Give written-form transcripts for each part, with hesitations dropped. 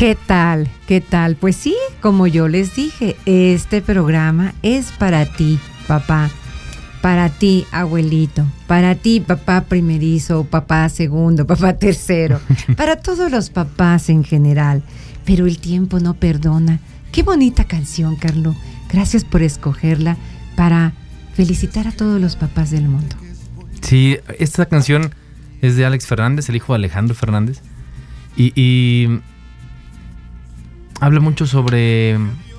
¿Qué tal? ¿Qué tal? Pues sí, como yo les dije, este programa es para ti, papá, para ti, abuelito, para ti, papá primerizo, papá segundo, papá tercero, para todos los papás en general. Pero el tiempo no perdona. Qué bonita canción, Carlos. Gracias por escogerla para felicitar a todos los papás del mundo. Sí, esta canción es de Alex Fernández, el hijo de Alejandro Fernández, y habla mucho sobre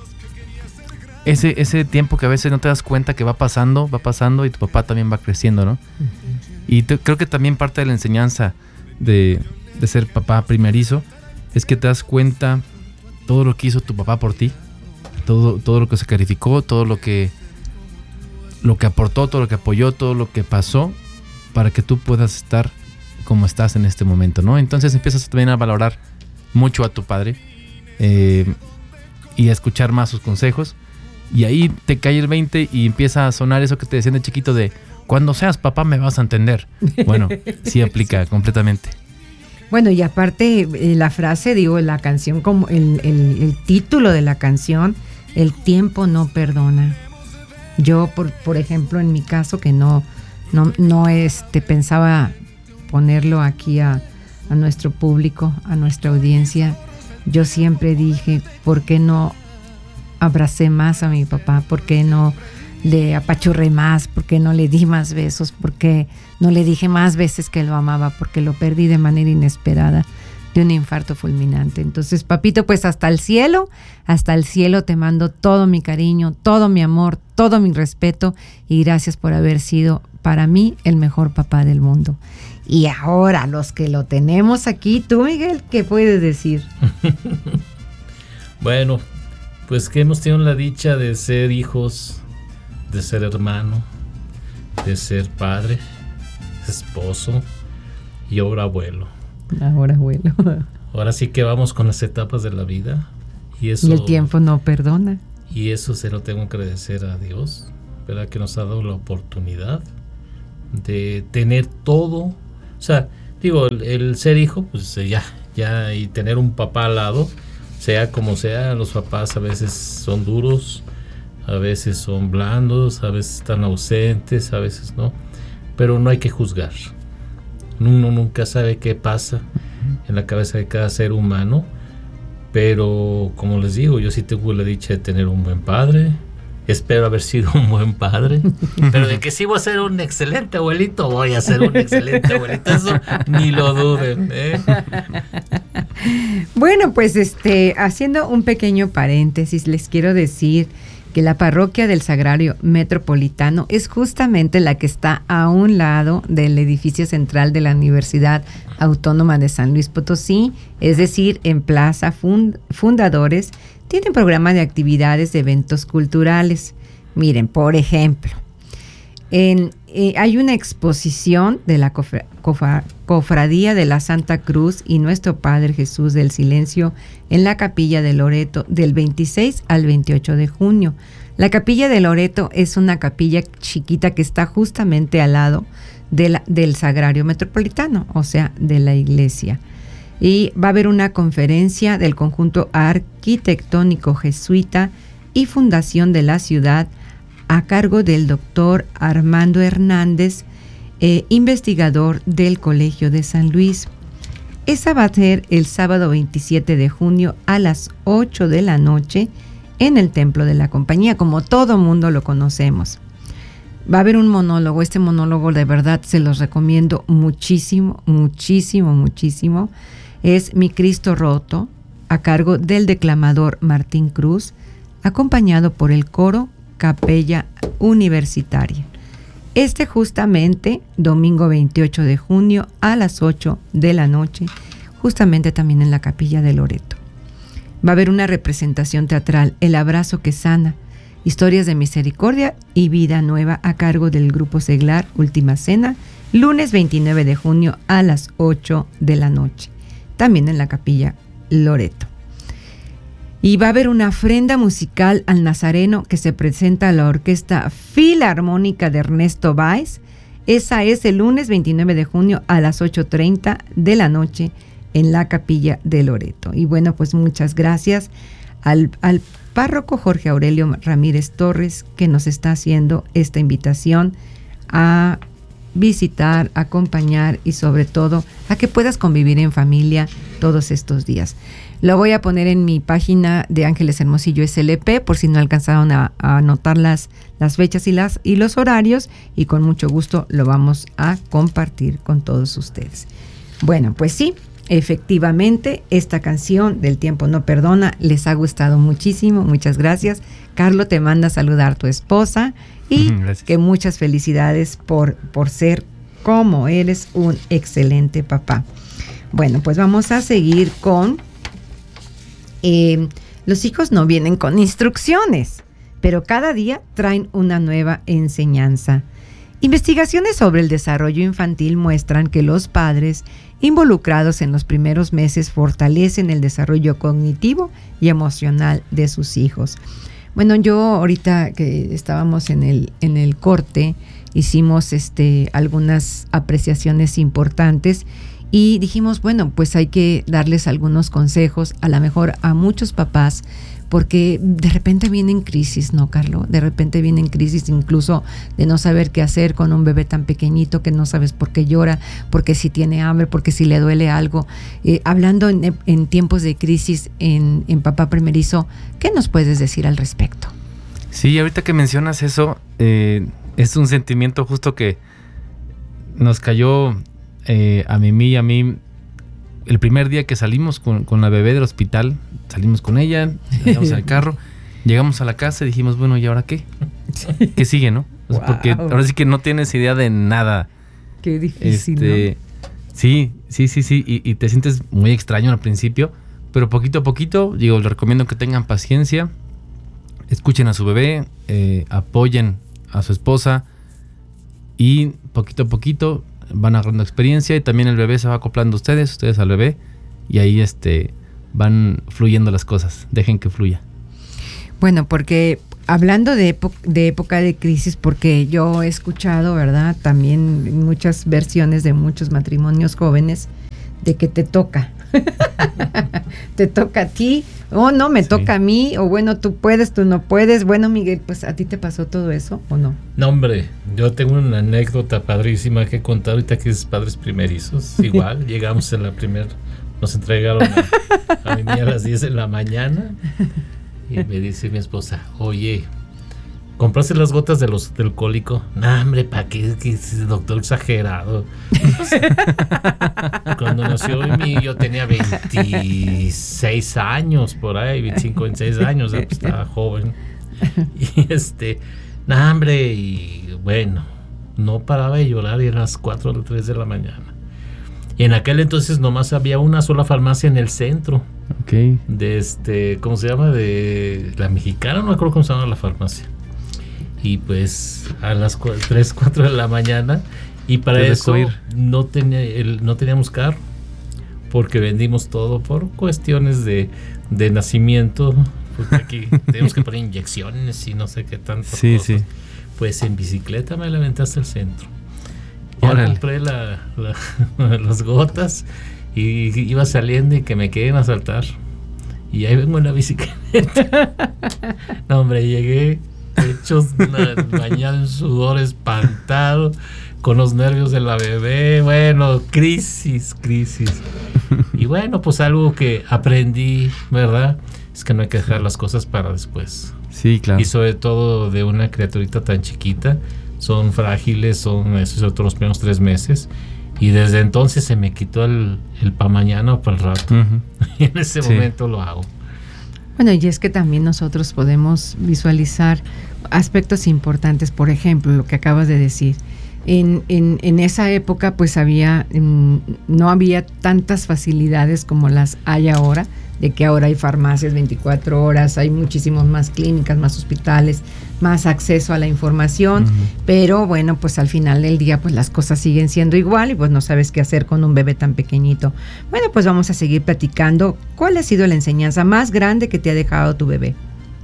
ese tiempo que a veces no te das cuenta que va pasando y tu papá también va creciendo, ¿no? Uh-huh. Y creo que también parte de la enseñanza de ser papá primerizo es que te das cuenta todo lo que hizo tu papá por ti, todo lo que sacrificó, todo lo que aportó, todo lo que apoyó, todo lo que pasó para que tú puedas estar como estás en este momento, ¿no? Entonces empiezas también a valorar mucho a tu padre y a escuchar más sus consejos, y ahí te cae el 20 y empieza a sonar eso que te decían de chiquito de cuando seas papá me vas a entender. Bueno, sí aplica completamente. Bueno, y aparte la frase, la canción, como el título de la canción, el tiempo no perdona. Yo, por ejemplo, en mi caso, que no pensaba ponerlo aquí a nuestro público, a nuestra audiencia, yo siempre dije, ¿por qué no abracé más a mi papá? ¿Por qué no le apachurré más? ¿Por qué no le di más besos? ¿Por qué no le dije más veces que lo amaba? Porque lo perdí de manera inesperada de un infarto fulminante. Entonces, papito, pues hasta el cielo te mando todo mi cariño, todo mi amor, todo mi respeto, y gracias por haber sido para mí el mejor papá del mundo. Y ahora, los que lo tenemos aquí, tú, Miguel, ¿qué puedes decir? Bueno, pues que hemos tenido la dicha de ser hijos, de ser hermano, de ser padre, esposo y ahora abuelo. Ahora sí que vamos con las etapas de la vida. Y el tiempo no perdona. Y eso se lo tengo que agradecer a Dios, ¿verdad? Que nos ha dado la oportunidad de tener todo. O sea, digo, el ser hijo, pues ya, y tener un papá al lado, sea como sea, los papás a veces son duros, a veces son blandos, a veces están ausentes, a veces no, pero no hay que juzgar. Uno nunca sabe qué pasa en la cabeza de cada ser humano, pero como les digo, yo sí tengo la dicha de tener un buen padre. Espero haber sido un buen padre, pero de que sí voy a ser un excelente abuelito, voy a ser un excelente abuelito, eso ni lo duden, ¿eh? Bueno, pues haciendo un pequeño paréntesis, les quiero decir que la parroquia del Sagrario Metropolitano es justamente la que está a un lado del edificio central de la Universidad Autónoma de San Luis Potosí, es decir, en Plaza Fundadores. Tienen programa de actividades de eventos culturales. Miren, por ejemplo, hay una exposición de la Cofradía de la Santa Cruz y Nuestro Padre Jesús del Silencio en la Capilla de Loreto del 26 al 28 de junio. La Capilla de Loreto es una capilla chiquita que está justamente al lado del Sagrario Metropolitano, o sea, de la iglesia. Y va a haber una conferencia del conjunto arquitectónico jesuita y fundación de la ciudad a cargo del doctor Armando Hernández, investigador del Colegio de San Luis. Esa va a ser el sábado 27 de junio a las 8 de la noche en el Templo de la Compañía, como todo mundo lo conocemos. Va a haber un monólogo. Este monólogo de verdad se los recomiendo muchísimo, muchísimo, muchísimo. Es Mi Cristo Roto, a cargo del declamador Martín Cruz, acompañado por el coro Capella Universitaria. Justamente domingo 28 de junio a las 8 de la noche, justamente también en la Capilla de Loreto. Va a haber una representación teatral, El Abrazo que Sana, Historias de Misericordia y Vida Nueva, a cargo del Grupo Seglar Última Cena, lunes 29 de junio a las 8 de la noche, también en la Capilla Loreto. Y va a haber una ofrenda musical al Nazareno que se presenta a la Orquesta Filarmónica de Ernesto Báez. Esa es el lunes 29 de junio a las 8:30 de la noche en la capilla de Loreto. Y bueno, pues muchas gracias al párroco Jorge Aurelio Ramírez Torres, que nos está haciendo esta invitación a visitar, acompañar y sobre todo a que puedas convivir en familia todos estos días. Lo voy a poner en mi página de Ángeles Hermosillo SLP por si no alcanzaron a anotar las fechas y los horarios, y con mucho gusto lo vamos a compartir con todos ustedes. Bueno, pues sí, efectivamente, esta canción del Tiempo No Perdona les ha gustado muchísimo. Muchas gracias. Carlos te manda a saludar a tu esposa y que muchas felicidades por ser como eres un excelente papá. Bueno, pues vamos a seguir con los hijos no vienen con instrucciones, pero cada día traen una nueva enseñanza. Investigaciones sobre el desarrollo infantil muestran que los padres involucrados en los primeros meses fortalecen el desarrollo cognitivo y emocional de sus hijos. Bueno, yo ahorita que estábamos en el corte, hicimos algunas apreciaciones importantes y dijimos, bueno, pues hay que darles algunos consejos, a lo mejor a muchos papás, porque de repente vienen crisis, ¿no, Carlos? De repente vienen crisis incluso de no saber qué hacer con un bebé tan pequeñito, que no sabes por qué llora, porque si tiene hambre, porque si le duele algo. Hablando en tiempos de crisis en papá primerizo, ¿qué nos puedes decir al respecto? Sí, ahorita que mencionas eso, es un sentimiento justo que nos cayó a Mimi y a mí el primer día que salimos con la bebé del hospital. Salimos con ella, llegamos al carro, llegamos a la casa y dijimos, bueno, ¿y ahora qué? ¿Qué sigue, no? Wow. Porque ahora sí que no tienes idea de nada. Qué difícil, ¿no? Sí, y te sientes muy extraño al principio, pero poquito a poquito, les recomiendo que tengan paciencia, escuchen a su bebé, apoyen a su esposa y poquito a poquito van agarrando experiencia y también el bebé se va acoplando a ustedes al bebé y ahí van fluyendo las cosas. Dejen que fluya. Bueno, porque hablando de época de crisis, porque yo he escuchado, ¿verdad? También muchas versiones de muchos matrimonios jóvenes de que te toca. Te toca a ti, o no, me toca a mí, o bueno, tú puedes, tú no puedes. Bueno, Miguel, pues ¿a ti te pasó todo eso o no? No, hombre, yo tengo una anécdota padrísima que contar ahorita que es padres primerizos. Igual, llegamos en la primera, nos entregaron a mí a las 10 de la mañana y me dice mi esposa, oye, ¿compraste las gotas del cólico? No, hombre, ¿para qué? ¿Qué es, doctor exagerado? Cuando nació yo tenía 26 años por ahí, 25, 26 años, pues estaba joven. Y no, hombre, y bueno, no paraba de llorar y eran las 4 o 3 de la mañana. Y en aquel entonces nomás había una sola farmacia en el centro. Okay. De ¿cómo se llama? De la Mexicana, no me acuerdo cómo se llama la farmacia. Y pues a las 3, 4 de la mañana, y para eso no teníamos carro, porque vendimos todo por cuestiones de nacimiento, porque aquí tenemos que poner inyecciones y no sé qué tantas cosas. Sí. Pues en bicicleta me la aventé hasta el centro. Ya compré las gotas y iba saliendo y que me queden a saltar. Y ahí vengo en la bicicleta. No, hombre, llegué hechos, bañado en sudor, espantado, con los nervios de la bebé. Bueno, crisis. Y bueno, pues algo que aprendí, ¿verdad? Es que no hay que dejar las cosas para después. Sí, claro. Y sobre todo de una criaturita tan chiquita. Son frágiles, sobre todo los primeros 3 meses. Y desde entonces se me quitó el pa' mañana o pa' el rato. Uh-huh. Y en ese momento lo hago. Bueno, y es que también nosotros podemos visualizar aspectos importantes. Por ejemplo, lo que acabas de decir. En esa época pues no había tantas facilidades como las hay ahora, de que ahora hay farmacias 24 horas, hay muchísimas más clínicas, más hospitales, más acceso a la información, uh-huh. Pero bueno, pues al final del día pues las cosas siguen siendo igual y pues no sabes qué hacer con un bebé tan pequeñito. Bueno, pues vamos a seguir platicando. ¿Cuál ha sido la enseñanza más grande que te ha dejado tu bebé?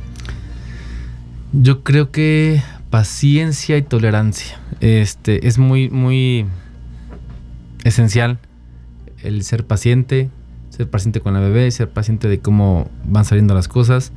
Yo creo que paciencia y tolerancia. Es muy, muy esencial el ser paciente, ser paciente con la bebé, ser paciente de cómo van saliendo las cosas.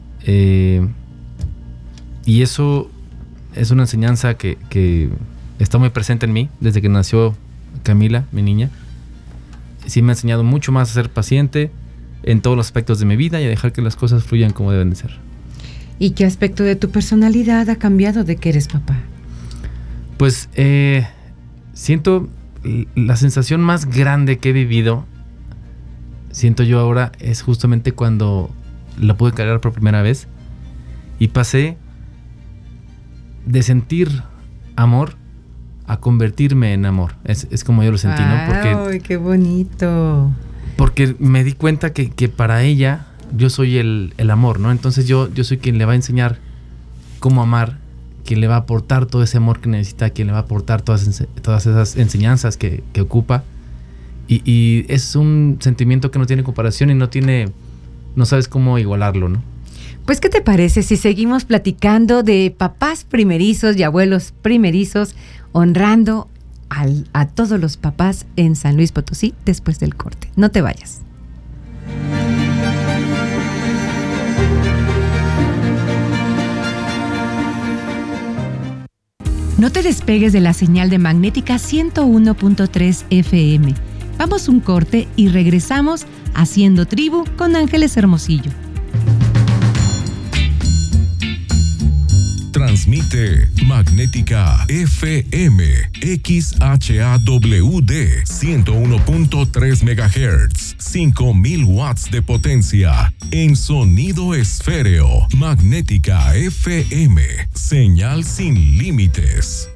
Y eso es una enseñanza que está muy presente en mí desde que nació Camila, mi niña. Sí me ha enseñado mucho más a ser paciente en todos los aspectos de mi vida y a dejar que las cosas fluyan como deben de ser. ¿Y qué aspecto de tu personalidad ha cambiado de que eres papá? Pues siento la sensación más grande que he vivido, siento yo ahora, es justamente cuando la pude cargar por primera vez y pasé de sentir amor a convertirme en amor. Es como yo lo sentí, ¿no? ¡Ay, qué bonito! Porque me di cuenta que para ella yo soy el amor, ¿no? Entonces yo soy quien le va a enseñar cómo amar, quien le va a aportar todo ese amor que necesita, quien le va a aportar todas esas enseñanzas que ocupa. Y es un sentimiento que no tiene comparación y no sabes cómo igualarlo, ¿no? Pues, ¿qué te parece si seguimos platicando de papás primerizos y abuelos primerizos, honrando a todos los papás en San Luis Potosí después del corte? No te vayas. No te despegues de la señal de Magnética 101.3 FM. Vamos un corte y regresamos haciendo tribu con Ángeles Hermosillo. Transmite Magnética FM XHAWD 101.3 MHz, 5000 watts de potencia en sonido esféreo. Magnética FM, señal sin límites.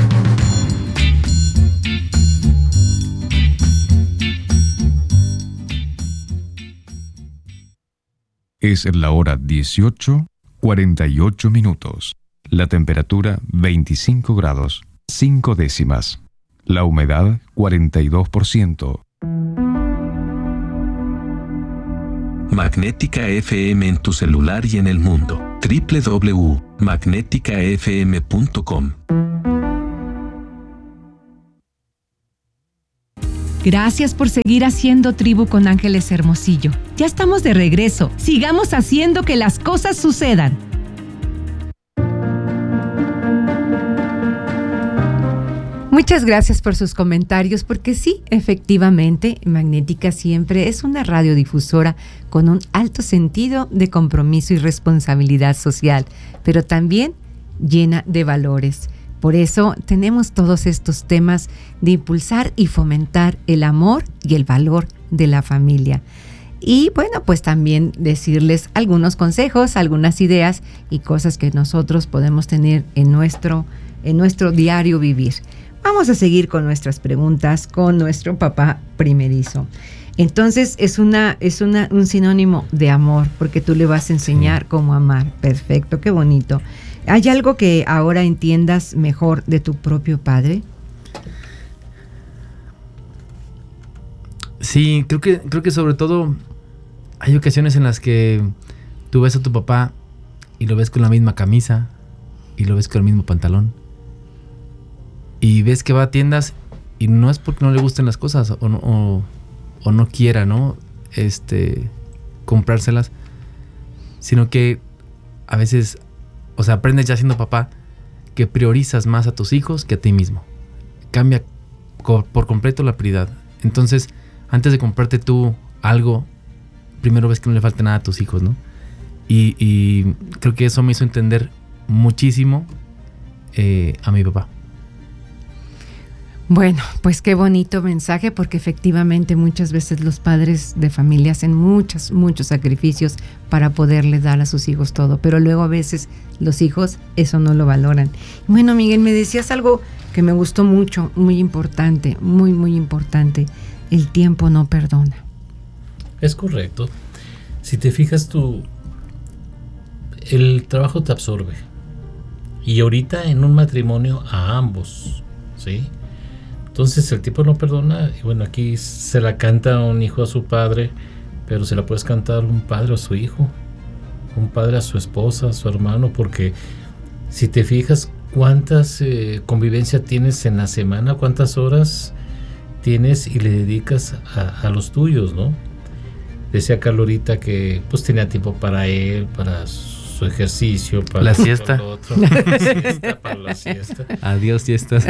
Es la hora 18:48 minutos. La temperatura 25 grados, 5 décimas. La humedad 42%. Magnética FM en tu celular y en el mundo. www.magneticafm.com. Gracias por seguir haciendo tribu con Ángeles Hermosillo. Ya estamos de regreso. Sigamos haciendo que las cosas sucedan. Muchas gracias por sus comentarios, porque sí, efectivamente, Magnética siempre es una radiodifusora con un alto sentido de compromiso y responsabilidad social, pero también llena de valores. Por eso tenemos todos estos temas de impulsar y fomentar el amor y el valor de la familia. Y bueno, pues también decirles algunos consejos, algunas ideas y cosas que nosotros podemos tener en nuestro diario vivir. Vamos a seguir con nuestras preguntas con nuestro papá primerizo. Entonces es un sinónimo de amor, porque tú le vas a enseñar cómo amar. Perfecto, qué bonito. ¿Hay algo que ahora entiendas mejor de tu propio padre? Sí, creo que sobre todo hay ocasiones en las que tú ves a tu papá y lo ves con la misma camisa y lo ves con el mismo pantalón. Y ves que va a tiendas y no es porque no le gusten las cosas o no quiera, ¿no? Comprárselas, sino que a veces, o sea, aprendes ya siendo papá que priorizas más a tus hijos que a ti mismo. Cambia por completo la prioridad. Entonces, antes de comprarte tú algo, primero ves que no le falte nada a tus hijos, ¿no? Y creo que eso me hizo entender muchísimo a mi papá. Bueno, pues qué bonito mensaje, porque efectivamente muchas veces los padres de familia hacen muchos sacrificios para poderle dar a sus hijos todo, pero luego a veces los hijos eso no lo valoran. Bueno, Miguel, me decías algo que me gustó mucho, muy importante, muy importante. El tiempo no perdona. Es correcto. Si te fijas el trabajo te absorbe. Y ahorita en un matrimonio a ambos, ¿sí? Entonces el tipo no perdona, y bueno, aquí se la canta un hijo a su padre, pero se la puedes cantar un padre a su hijo, un padre a su esposa, a su hermano, porque si te fijas cuántas convivencia tienes en la semana, cuántas horas tienes y le dedicas a los tuyos, ¿no? Decía Carlos ahorita que pues tenía tiempo para él, para su ejercicio, para la siesta. Para la siesta. Adiós siestas.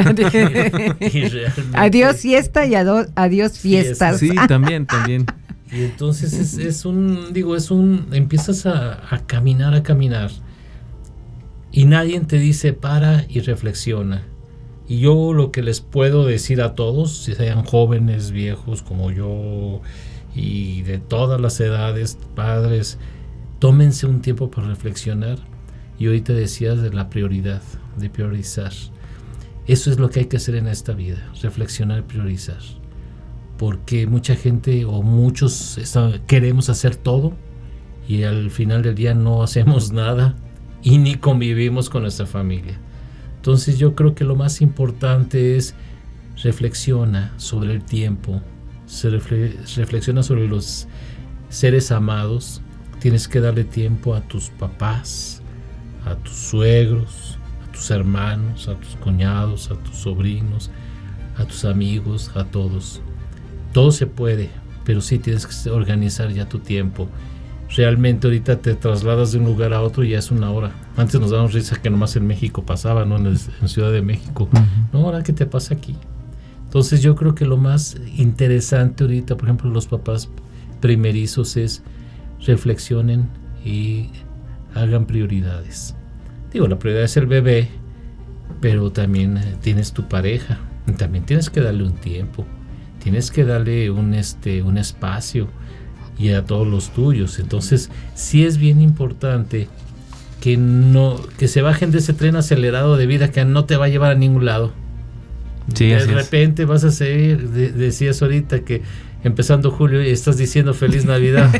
Adiós siesta y adiós fiestas. Sí, también. Y entonces empiezas a caminar y nadie te dice para y reflexiona. Y yo lo que les puedo decir a todos, si sean jóvenes, viejos como yo y de todas las edades, padres, tómense un tiempo para reflexionar. Y ahorita decías de la prioridad, de priorizar. Eso es lo que hay que hacer en esta vida, reflexionar y priorizar. Porque mucha gente o muchos queremos hacer todo y al final del día no hacemos nada y ni convivimos con nuestra familia. Entonces yo creo que lo más importante es reflexiona sobre el tiempo, reflexiona sobre los seres amados. Tienes que darle tiempo a tus papás, a tus suegros, a tus hermanos, a tus cuñados, a tus sobrinos, a tus amigos, a todos. Todo se puede, pero sí tienes que organizar ya tu tiempo. Realmente ahorita te trasladas de un lugar a otro y ya es una hora. Antes nos dábamos risa que nomás en México pasaba, ¿no? En Ciudad de México. No, ahora ¿qué te pasa aquí? Entonces yo creo que lo más interesante ahorita, por ejemplo, los papás primerizos es reflexionen y hagan prioridades. La prioridad es el bebé, pero también tienes tu pareja. También tienes que darle un tiempo. Tienes que darle un espacio y a todos los tuyos. Entonces sí es bien importante que se bajen de ese tren acelerado de vida que no te va a llevar a ningún lado. Sí, de repente vas a seguir, decías ahorita que empezando julio y estás diciendo feliz Navidad.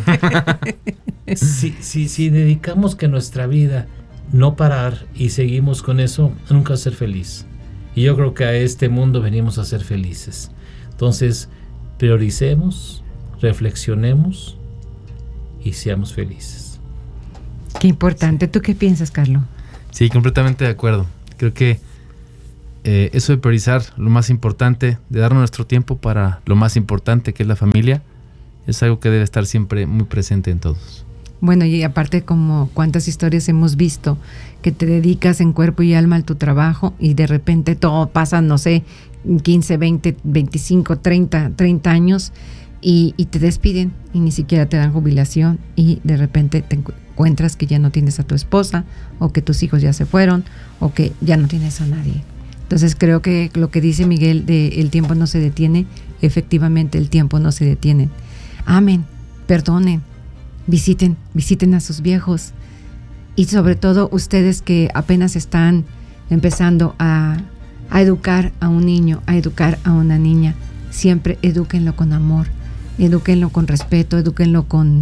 Si dedicamos que nuestra vida no parar y seguimos con eso, nunca vas a ser feliz. Y yo creo que a este mundo venimos a ser felices. Entonces, prioricemos, reflexionemos y seamos felices. Qué importante. ¿Tú qué piensas, Carlos? Sí, completamente de acuerdo. Creo que eso de priorizar lo más importante, de dar nuestro tiempo para lo más importante, que es la familia, es algo que debe estar siempre muy presente en todos. Bueno, y aparte, como cuántas historias hemos visto, que te dedicas en cuerpo y alma a tu trabajo y de repente todo pasa, no sé, 15, 20, 25, 30 años y te despiden y ni siquiera te dan jubilación y de repente te encuentras que ya no tienes a tu esposa o que tus hijos ya se fueron o que ya no tienes a nadie. Entonces creo que lo que dice Miguel de el tiempo no se detiene, efectivamente el tiempo no se detiene. Amen, perdonen, visiten a sus viejos y sobre todo ustedes que apenas están empezando a educar a un niño, a educar a una niña, siempre edúquenlo con amor, edúquenlo con respeto, edúquenlo con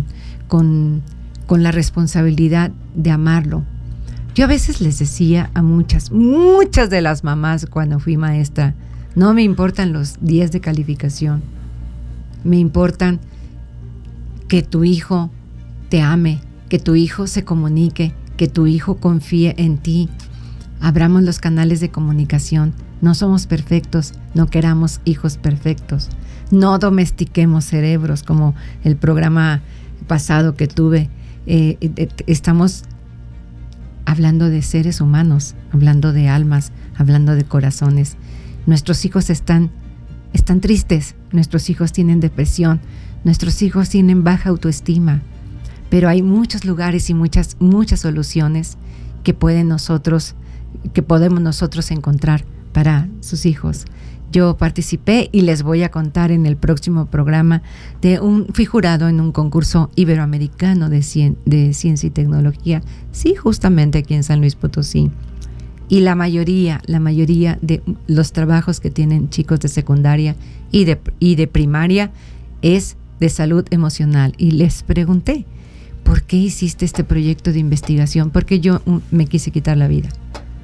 la responsabilidad de amarlo. Yo a veces les decía a muchas de las mamás cuando fui maestra, no me importan los 10 de calificación, me importan que tu hijo te ame, que tu hijo se comunique, que tu hijo confíe en ti. Abramos los canales de comunicación. No somos perfectos, no queramos hijos perfectos. No domestiquemos cerebros como el programa pasado que tuve. Estamos hablando de seres humanos, hablando de almas, hablando de corazones. Nuestros hijos están tristes, nuestros hijos tienen depresión, nuestros hijos tienen baja autoestima, pero hay muchos lugares y muchas soluciones que podemos nosotros encontrar para sus hijos. Yo participé y les voy a contar en el próximo programa fui jurado en un concurso iberoamericano de ciencia y tecnología, sí, justamente aquí en San Luis Potosí. Y la mayoría de los trabajos que tienen chicos de secundaria y de primaria es de salud emocional. Y les pregunté, ¿por qué hiciste este proyecto de investigación? Porque yo me quise quitar la vida.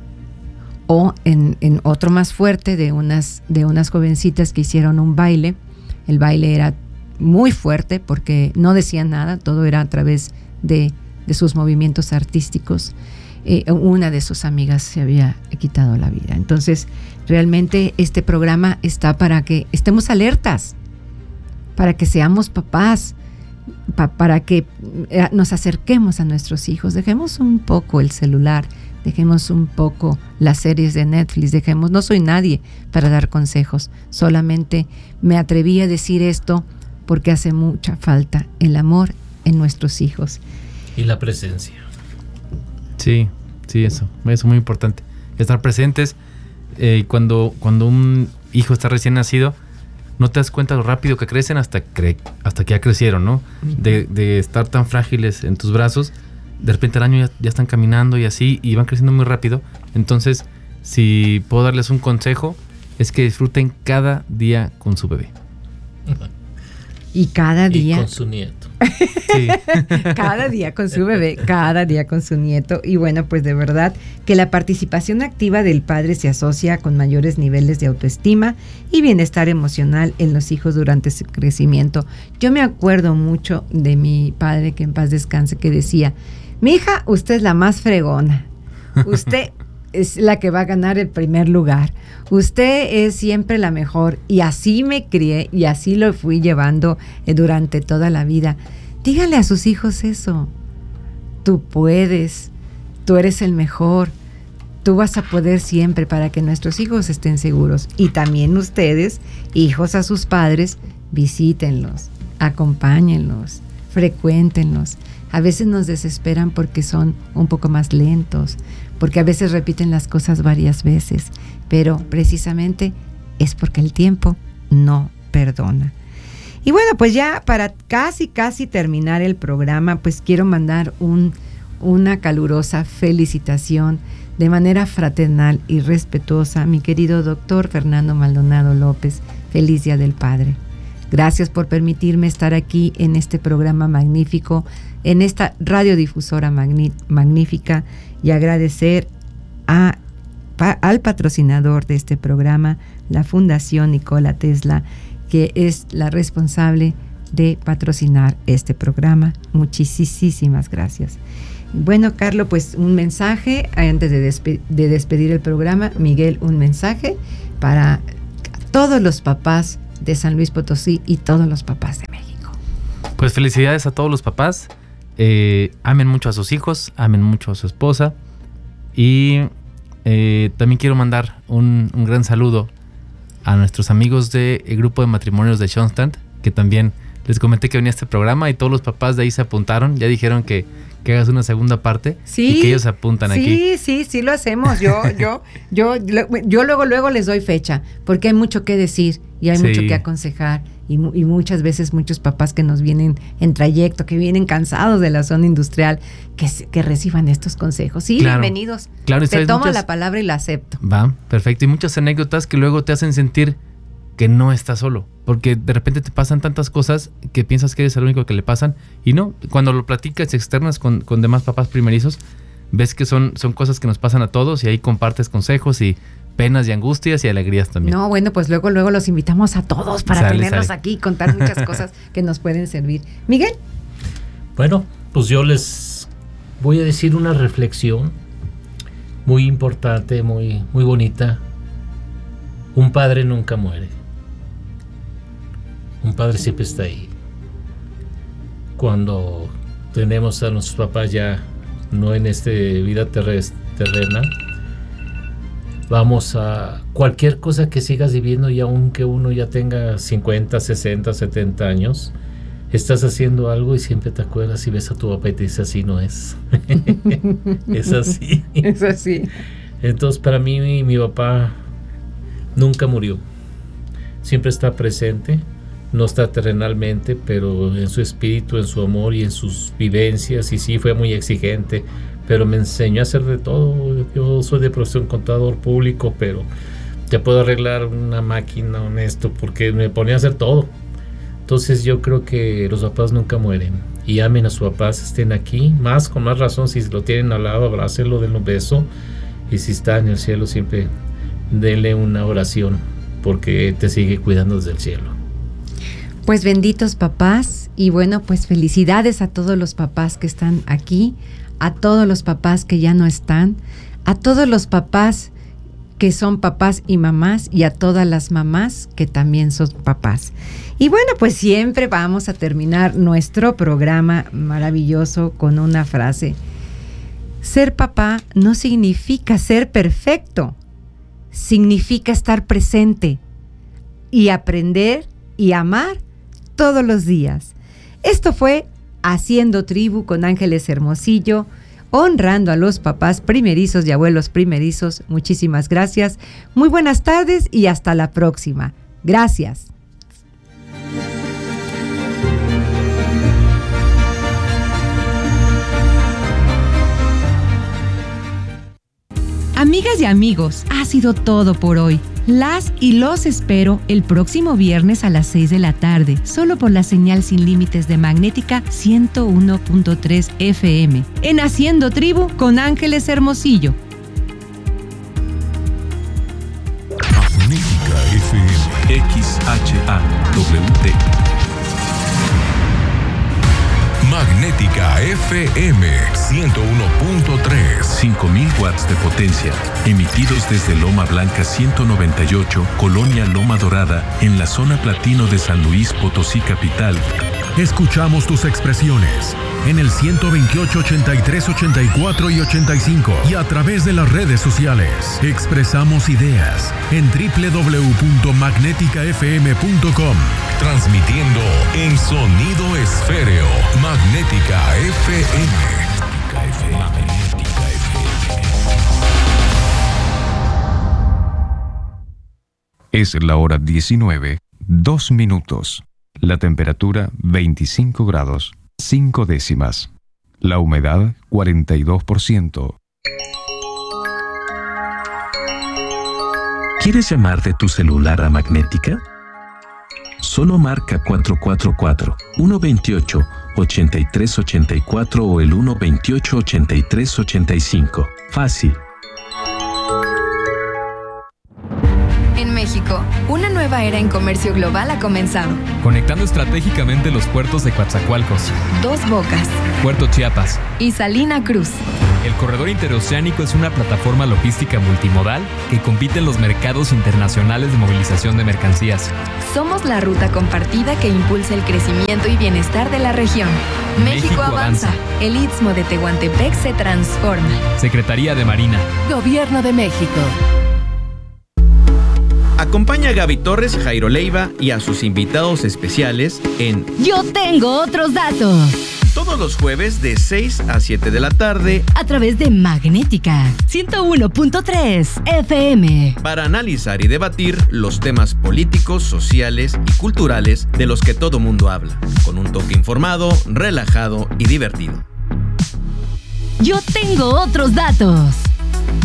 O en otro más fuerte de unas jovencitas que hicieron un baile. El baile era muy fuerte porque no decían nada, todo era a través de sus movimientos artísticos. Una de sus amigas se había quitado la vida. Entonces, realmente este programa está para que estemos alertas, para que seamos papás. para que nos acerquemos a nuestros hijos. Dejemos un poco el celular, dejemos un poco las series de Netflix, no soy nadie para dar consejos, solamente me atreví a decir esto porque hace mucha falta el amor en nuestros hijos. Y la presencia. Sí, eso es muy importante. Estar presentes. Cuando un hijo está recién nacido, no te das cuenta lo rápido que crecen hasta que ya crecieron, ¿no? De estar tan frágiles en tus brazos, de repente al año ya están caminando y así, y van creciendo muy rápido. Entonces, si puedo darles un consejo, es que disfruten cada día con su bebé. Y cada día. Y con su nieto. Sí. Cada día con su bebé, cada día con su nieto. Y bueno, pues de verdad que la participación activa del padre se asocia con mayores niveles de autoestima y bienestar emocional en los hijos durante su crecimiento. Yo me acuerdo mucho de mi padre, que en paz descanse, que decía: mi hija, usted es la más fregona. Usted es la que va a ganar el primer lugar. Usted es siempre la mejor. Y así me crié y así lo fui llevando durante toda la vida. Díganle a sus hijos eso. Tú puedes, tú eres el mejor, tú vas a poder siempre, para que nuestros hijos estén seguros. Y también ustedes, hijos a sus padres, visítenlos, acompáñenlos, frecuéntenlos. A veces nos desesperan porque son un poco más lentos, porque a veces repiten las cosas varias veces, pero precisamente es porque el tiempo no perdona. Y bueno, pues ya para casi terminar el programa, pues quiero mandar una calurosa felicitación de manera fraternal y respetuosa a mi querido doctor Fernando Maldonado López. Feliz Día del Padre. Gracias por permitirme estar aquí en este programa magnífico, en esta radiodifusora magnífica, y agradecer al patrocinador de este programa, la Fundación Nikola Tesla, que es la responsable de patrocinar este programa. Muchísimas gracias. Bueno, Carlos, pues un mensaje antes de despedir el programa. Miguel, un mensaje para todos los papás de San Luis Potosí y todos los papás de México. Pues felicidades a todos los papás. Amen mucho a sus hijos, amen mucho a su esposa. Y también quiero mandar un gran saludo a nuestros amigos del grupo de matrimonios de Schoenstatt, que también les comenté que venía este programa y todos los papás de ahí se apuntaron. Ya dijeron que hagas una segunda parte, sí, y que ellos se apuntan aquí. Sí, lo hacemos. Yo luego les doy fecha, porque hay mucho que decir y hay mucho que aconsejar, y muchas veces muchos papás que nos vienen en trayecto, que vienen cansados de la zona industrial, que reciban estos consejos. Sí, claro, bienvenidos. Claro, te tomo la palabra y la acepto. Va, perfecto. Y muchas anécdotas que luego te hacen sentir que no estás solo, porque de repente te pasan tantas cosas que piensas que eres el único que le pasan, y no, cuando lo platicas y externas con demás papás primerizos, ves que son cosas que nos pasan a todos, y ahí compartes consejos y penas y angustias y alegrías también. No, bueno, pues luego los invitamos a todos para tenerlos aquí y contar muchas cosas que nos pueden servir. Miguel. Bueno, pues yo les voy a decir una reflexión muy importante, muy bonita. Un padre nunca muere. Un padre siempre está ahí. Cuando tenemos a nuestros papás ya no en esta vida terrena, vamos a cualquier cosa que sigas viviendo, y aunque uno ya tenga 50, 60, 70 años, estás haciendo algo y siempre te acuerdas y ves a tu papá y te dices: así no es. Es así. Es así. Entonces, para mí, mi papá nunca murió. Siempre está presente. No está terrenalmente, pero en su espíritu, en su amor y en sus vivencias. Y sí, fue muy exigente, pero me enseñó a hacer de todo. Yo soy de profesión contador público, pero te puedo arreglar una máquina, honesto, porque me ponía a hacer todo. Entonces yo creo que los papás nunca mueren. Y amen a sus papás, estén aquí, con más razón, si lo tienen al lado, abrácenlo, denle un beso. Y si está en el cielo, siempre denle una oración, porque te sigue cuidando desde el cielo. Pues benditos papás, y bueno, pues felicidades a todos los papás que están aquí, a todos los papás que ya no están, a todos los papás que son papás y mamás, y a todas las mamás que también son papás. Y bueno, pues siempre vamos a terminar nuestro programa maravilloso con una frase. Ser papá no significa ser perfecto, significa estar presente y aprender y amar todos los días. Esto fue Haciendo Tribu con Ángeles Hermosillo, honrando a los papás primerizos y abuelos primerizos. Muchísimas gracias. Muy buenas tardes y hasta la próxima. Gracias. Amigas y amigos, ha sido todo por hoy. Las y los espero el próximo viernes a las 6 de la tarde, solo por la señal sin límites de Magnética 101.3 FM, en Haciendo Tribu con Ángeles Hermosillo. Magnética FM. XHAWT. Magnética FM 101.3. 5000 watts de potencia, emitidos desde Loma Blanca 198, Colonia Loma Dorada, en la zona platino de San Luis Potosí capital. Escuchamos tus expresiones en el 128, 83, 84 y 85 y a través de las redes sociales. Expresamos ideas en www.magneticafm.com. Transmitiendo en sonido esféreo. Magnética FM. Magnética FM. Es la hora 19, 2 minutos. La temperatura 25 grados, 5 décimas. La humedad 42%. ¿Quieres llamar de tu celular a Magnética? Solo marca 444-128-8384 o el 128-8385. Fácil. En México, una nueva era en comercio global ha comenzado. Conectando estratégicamente los puertos de Coatzacoalcos, Dos Bocas Puerto Chiapas y Salina Cruz. El corredor interoceánico es una plataforma logística multimodal que compite en los mercados internacionales de movilización de mercancías. Somos la ruta compartida que impulsa el crecimiento y bienestar de la región. México avanza. El Istmo de Tehuantepec se transforma. Secretaría de Marina. Gobierno de México. Acompaña a Gaby Torres, Jairo Leiva y a sus invitados especiales en Yo Tengo Otros Datos. Todos los jueves de 6 a 7 de la tarde A través de Magnética 101.3 FM. para analizar y debatir los temas políticos, sociales y culturales de los que todo mundo habla, con un toque informado, relajado y divertido. Yo Tengo Otros Datos.